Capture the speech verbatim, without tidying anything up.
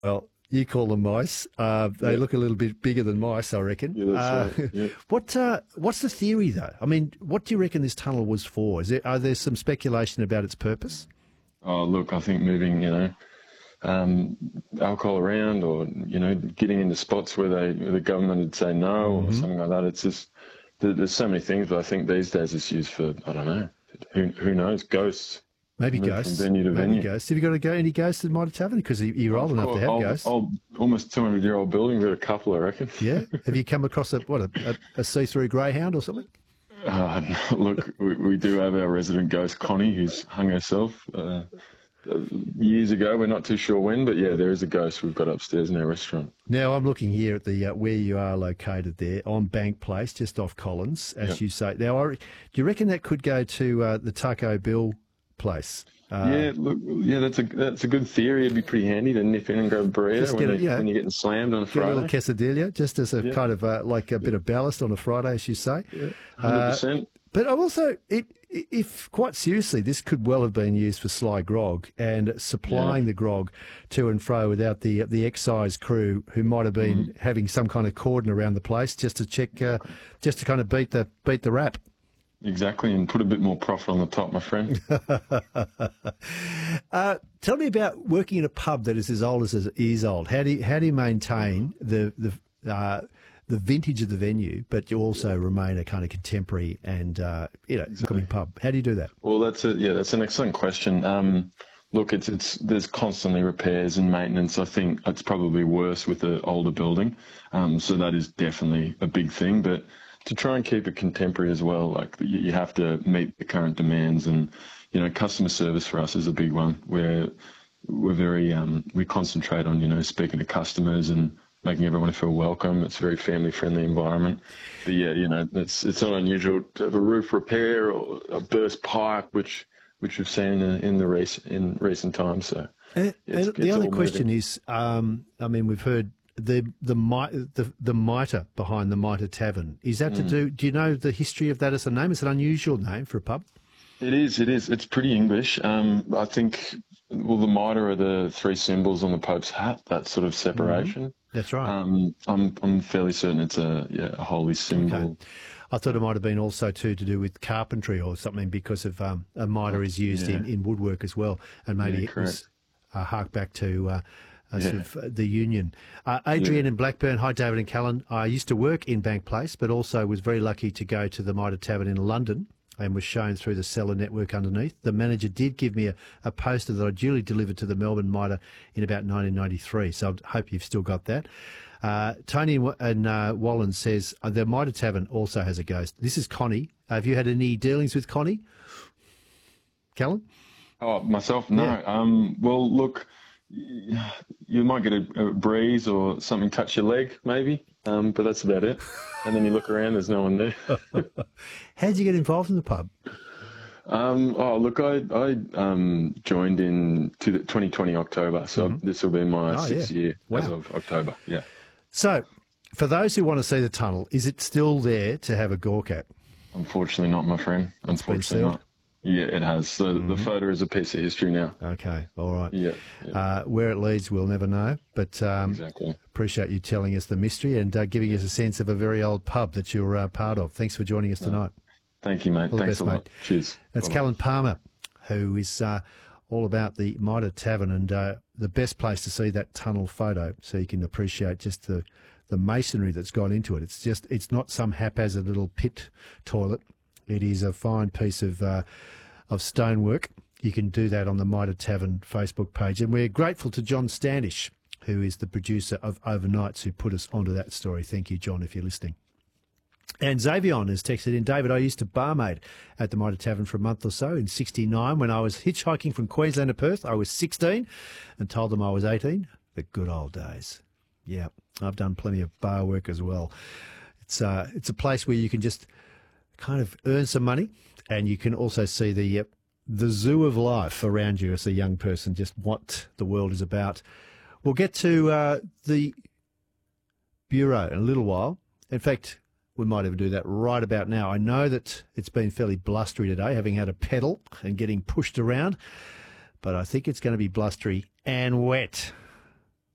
Well, you call them mice. Uh, they Yeah. look a little bit bigger than mice, I reckon. Yeah, that's uh, right. Yeah. What uh, What's the theory, though? I mean, what do you reckon this tunnel was for? Is there Are there some speculation about its purpose? Oh, look, I think moving, you know, um, alcohol around, or you know, getting into spots where they where the government would say no, or something like that. It's just there- there's so many things, but I think these days it's used for, I don't know, who who knows, ghosts. Maybe Move ghosts. from venue to Maybe venue. ghosts. Have you got to go any ghosts at Mitre Tavern? Because you're old enough to have old, ghosts. Old, almost two hundred year old building, got a couple, I reckon. Yeah. Have you come across a what a, a, a see-through greyhound or something? Uh, look, we, we do have our resident ghost, Connie, who's hung herself uh, years ago. We're not too sure when, but yeah, there is a ghost we've got upstairs in our restaurant. Now, I'm looking here at the uh, where you are located there on Bank Place, just off Collins, as Yep. you say. Now, I, do you reckon that could go to uh, the Taco Bill place? Uh, yeah, look, yeah, that's a that's a good theory. It'd be pretty handy to nip in and grab a burrito Just when, get you, a- yeah. when you're getting slammed on a Get a Friday. little quesadilla, just as a Yeah. kind of uh, like a bit of ballast on a Friday, as you say. Yeah, one hundred percent. But I'm also, it, if quite seriously, this could well have been used for sly grog and supplying the grog to and fro without the the excise crew who might have been Mm. having some kind of cordon around the place just to check, uh, just to kind of beat the beat the rap. Exactly, and put a bit more profit on the top, my friend. uh, tell me about working in a pub that is as old as it is old. How do you, how do you maintain the the uh, the vintage of the venue, but you also remain a kind of contemporary and uh, you know coming pub? How do you do that? Well, that's a yeah, that's an excellent question. Um, look, it's it's there's constantly repairs and maintenance. I think it's probably worse with the older building, um, so that is definitely a big thing. But to try and keep it contemporary as well, like you, you have to meet the current demands, and you know, customer service for us is a big one. Where we're very um, we concentrate on you know speaking to customers and making everyone feel welcome. It's a very family-friendly environment. But yeah, you know, it's it's not unusual to have a roof repair or a burst pipe, which which we've seen in, in the recent in recent times. So And, it's- and the it's other all question moving. is, um, I mean, we've heard the the mi- the the mitre behind the Mitre Tavern. Is that Mm. to do? Do you know the history of that as a name? It's an unusual name for a pub. It is, it is. It's pretty English. Um, I think, well, the mitre are the three symbols on the Pope's hat. That sort of separation. That's right. Um, I'm I'm fairly certain it's a yeah a holy symbol. Okay. I thought it might have been also too to do with carpentry or something because of um, a mitre is used in, yeah. in woodwork as well, and maybe Yeah, it was correct. uh, hark back to uh, uh, sort Yeah. of uh, the Union. Uh, Adrian in Blackburn. Hi, David and Callan. I used to work in Bank Place, but also was very lucky to go to the Mitre Tavern in London and was shown through the cellar network underneath. The manager did give me a, a poster that I duly delivered to the Melbourne Mitre in about nineteen ninety-three, so I hope you've still got that. Uh, Tony and uh, Wallen says uh, the Mitre Tavern also has a ghost. This is Connie. Uh, have you had any dealings with Connie? Callan? Oh, myself? No. Yeah. Um, well, look, y- you might get a, a breeze or something touch your leg, maybe, um, but that's about it. And then you look around, there's no one there. How did you get involved in the pub? Um, oh, look, I, I um, joined in to the twenty twenty October, so this will be my Oh, sixth yeah. year as Wow. of October. Yeah. So, for those who want to see the tunnel, is it still there to have a gawk at? Unfortunately not, my friend. been Unfortunately sealed? not. Yeah, it has. The, the photo is a piece of history now. Okay, all right. Yeah, yeah, Uh, where it leads, we'll never know. But um, exactly. appreciate you telling us the mystery and uh, giving us a sense of a very old pub that you're uh, part of. Thanks for joining us tonight. Thank you, mate. All the Thanks best, a lot. mate. Cheers. That's Bye-bye. Callan Palmer, who is uh, all about the Mitre Tavern and uh, the best place to see that tunnel photo so you can appreciate just the, the masonry that's gone into it. It's just, it's not some haphazard little pit toilet. It is a fine piece of uh, of stonework. You can do that on the Mitre Tavern Facebook page. And we're grateful to John Standish, who is the producer of Overnights, who put us onto that story. Thank you, John, if you're listening. And Xavion has texted in, David, I used to barmaid at the Mitre Tavern for a month or so in sixty-nine when I was hitchhiking from Queensland to Perth. I was sixteen and told them I was eighteen. The good old days. Yeah, I've done plenty of bar work as well. It's uh, it's a place where you can just kind of earn some money, and you can also see the uh, the zoo of life around you as a young person, just what the world is about. We'll get to uh, the Bureau in a little while. In fact, we might even do that right about now. I know that it's been fairly blustery today, having had a pedal and getting pushed around, but I think it's going to be blustery and wet.